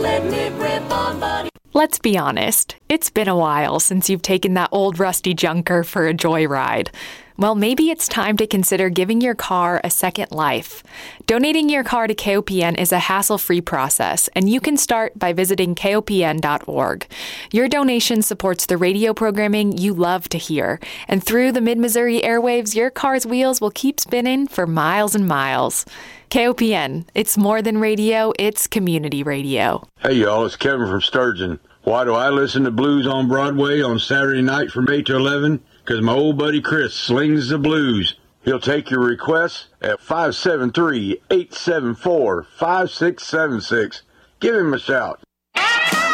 letting it rip on Buddy. Let's be honest, it's been a while since you've taken that old rusty junker for a joyride. Well, maybe it's time to consider giving your car a second life. Donating your car to KOPN is a hassle-free process, and you can start by visiting kopn.org. Your donation supports the radio programming you love to hear, and through the Mid-Missouri airwaves, your car's wheels will keep spinning for miles and miles. KOPN, it's more than radio, it's community radio. Hey, y'all, it's Kevin from Sturgeon. Why do I listen to Blues on Broadway on Saturday night from 8 to 11? Because my old buddy Chris slings the blues. He'll take your requests at 573-874-5676. Give him a shout.